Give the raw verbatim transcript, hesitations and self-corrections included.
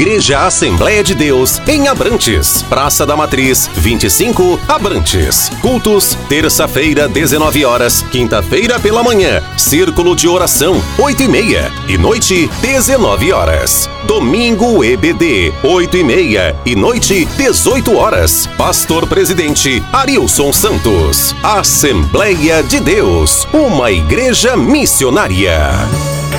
Igreja Assembleia de Deus, em Abrantes, Praça da Matriz, vinte e cinco, Abrantes. Cultos, terça-feira, dezenove horas, quinta-feira pela manhã, círculo de oração, oito e meia, e noite, dezenove horas. Domingo E B D, oito e meia, e noite, dezoito horas. Pastor Presidente Arilson Santos. Assembleia de Deus, uma igreja missionária.